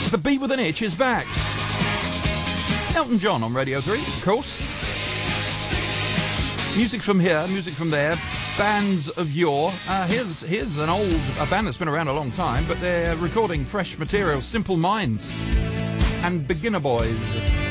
The Bee with an Itch is back. Elton John on Radio 3, of course. Music from here, music from there, bands of yore. Here's a band that's been around a long time, but they're recording fresh material, Simple Minds and Beginner Boys.